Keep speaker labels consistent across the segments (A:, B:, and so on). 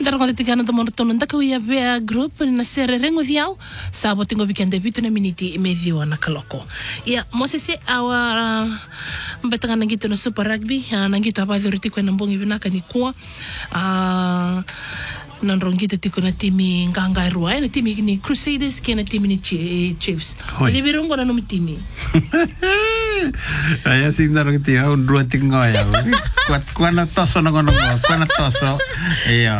A: Ndarangwa tigana do monotono ndaka uia bea group na sere rengo diao sabo tingo weekend bitu na miniti medio na kaloko. Ya mosese awa mbetanga ngito na Super Rugby ngito hapa authority kwa mbongi binaka ni kwa nanrongito tiko na timi nganga ruai na timi ni Crusaders kena timi ni Chiefs. Oli birongo na no timi.
B: Aya sing narongiti un dua tingoya. Kuana toso na kono kuana toso. Iya.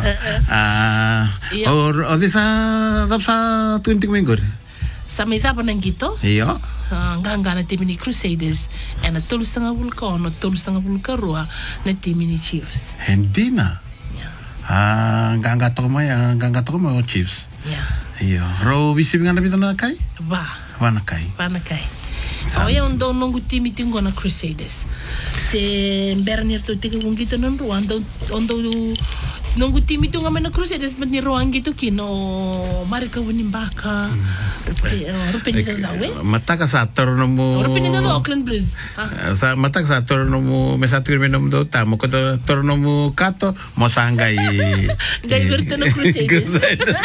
B: O disa dapsa 20 minggu.
A: Sama ita pa nangito?
B: Iya.
A: Nganga na timi ni Crusaders na tulusanga vulka no tulusanga vulka rua na timi ni Chiefs.
B: Hendina. Nganga toko mo Chiefs. Iya. Ro visi ngana bitana kai? Wana kai.
A: Oya undo nongu timi tingo na Crusaders. Se Bernir to tiki wungito non Rwanda ondo nongu timi tunga mena Crusaders but ni Rwanda to kino marika wunimbaka rupeni dawe.
B: Mataka sa torno mo.
A: Rupeni da Auckland Blues.
B: Sa mataka sa torno mo mesatu kirmenom do tamo ko torno mo kato mosangai.
A: Diverto na Crusaders.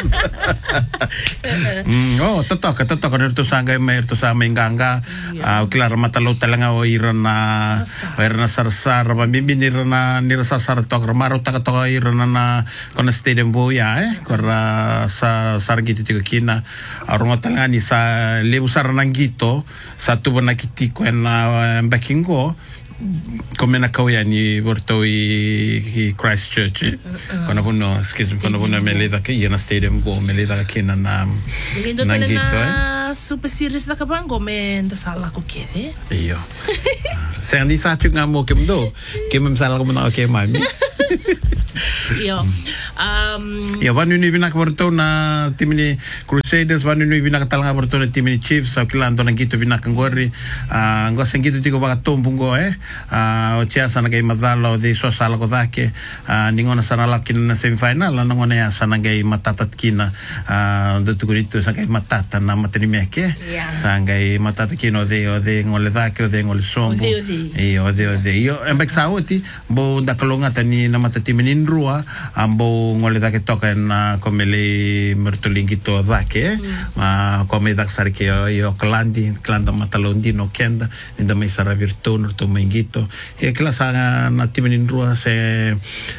B: Oh, totoka nito sangai mer to sa menganga. Claro matalo talanga o irana sarsar bimbi nirana sarsar tok maro taka irana na kona stadium boya kora sa sargiti tiko kina arunga talanga ni sa lebu saranangito sa tubo na kitiko na bakingo komena kauya ni borto i Christchurch kona puno meleda ke na stadium go meleda kina na ngito
A: super series la kabango men da sala ko kede
B: iyo sen di sa tunga mo kemdo kemem sala ko na ke mami
A: iyo
B: ya vanu ni binak borto na timini Crusaders vanu ni binak talanga borto na timini Chiefs sa kilando na ngito binak ngori ngo sengito tiko baka tombungo o tia sana kay madalo de so sala ko dake ningona sana lakin na semifinal na ngona ya sana kay matatat kina do tukurito sa kay matata na matini ke sangai matata kino de ngole dake de ngole sombo ode yo embek sauti bo dakalonga tani na matati menin rua ambo ngole dake toka na komele mertolingito dake come dak sarke yo klanda matalondi no kenda inda mai sara virtuno to mengito e klasa na timenin rua se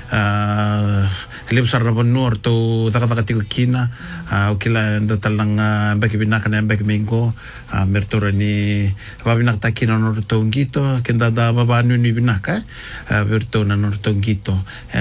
B: lebsar na bonor to dakatiko kina o kila ndo talang baki binaka na baki mingo mertora ni babinak takino no tongito kenda da babanu ni binaka vertona no tongito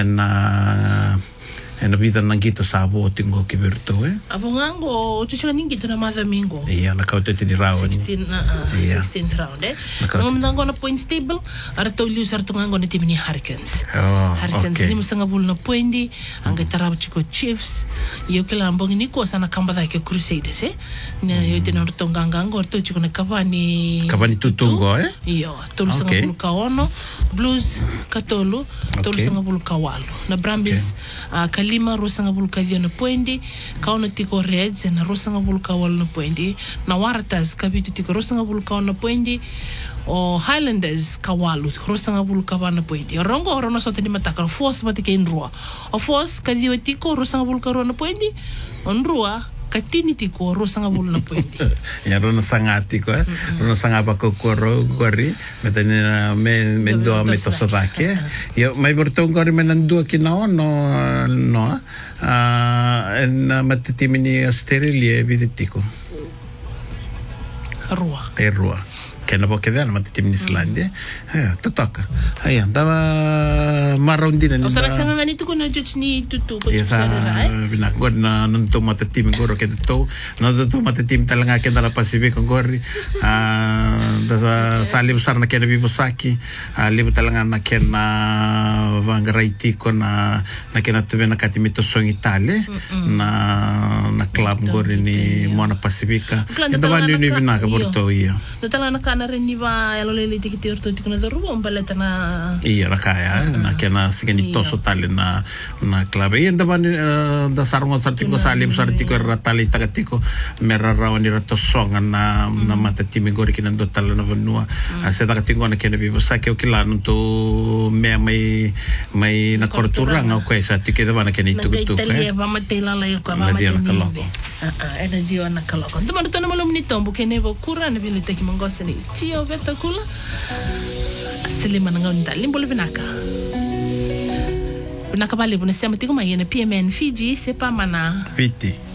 B: en vida nangito sabo tingo ki verto
A: abongango chucha ningito na maza mingo
B: iya na kauta tini round
A: 16th round ngomnango na points table arto loser tungango na timini Hurricanes ni musanga bul na poindi anga tarab chiko Chiefs yo kila ambongi ni ko sana kamba da ke Crusaders na yo tena tongangango arto chiko na kabani
B: tutungo
A: iyo tolu sanga bul kaono Blues katolu tolu sanga bul kawalo na Brambis Kalima rosanga buluka dia na poindi kauna tiko Reds na rosanga buluka wal na poindi na Waratahs kabitu tiko rosanga buluka na poindi o Highlanders kawalu rosanga buluka na poindi rongo rono sote ni mataka Force batike inrua o Force kadio tiko rosanga buluka na poindi onrua katini tiko rosanga bulu na poindi
B: ya rono sangatiko rono sangapa kokoro gori metani na mendo metosodake yo mai bortong gori menandu kina no en mattimini Australia viditiko rua kena pokeda na mattimini Islandia totoka aya dava marondina
A: ni osala sanga ngani tu kono ni tutu ko
B: binak god na nonto mattim goro ke to no to mattim talanga ke dala Pacific gori da salim sarna ke na bibosaki libu talanga na ke na vangaraiti ko na ke na tebena katimito song Italia na club gori ni Mona Pacifica ke dava ni binak borto iya
A: talanga na reniva elo lele tiki te orto tiko na daru on baleta na
B: iya rakaya na kena sigani toso tale na klabe iya da sarungo sartiko salim sartiko ratali tagatiko merarawan ira tosongan na mata timi gori kina do tale na vanua ase tagatiko na kena bibo sa ke okilan to me mai na korturanga ko sa tike da bana kena itu gitu
A: Italia va matela la ko va matela era dio na kaloko tama tona malum ni tombo kene vo kura na vile teki mangosa ni tio veta kula selema na ngonda limbo lebinaka Nakabali, bunasema tiko mayene PMN Fiji sepa mana
B: Viti